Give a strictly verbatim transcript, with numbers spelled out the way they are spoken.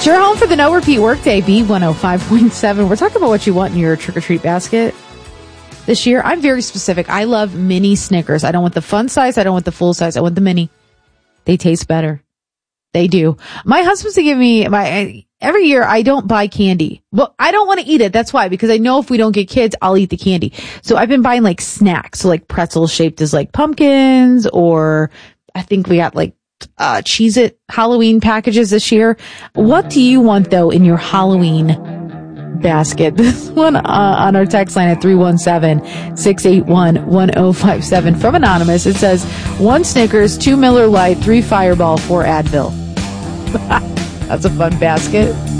You're home for the No Repeat Workday, B one oh five point seven. We're talking about what you want in your trick-or-treat basket this year. I'm very specific. I love mini Snickers. I don't want the fun size. I don't want the full size. I want the mini. They taste better. They do. My husband's to give me my, every year I don't buy candy. Well, I don't want to eat it. That's why, because I know if we don't get kids, I'll eat the candy. So I've been buying like snacks, so like pretzels shaped as like pumpkins, or I think we got like uh Cheez-It Halloween packages this year. What do you want though in your Halloween basket? This one uh, on our text line at three one seven, six eight one, one oh five seven from Anonymous. It says one Snickers, two Miller Lite, three Fireball, four Advil. That's a fun basket.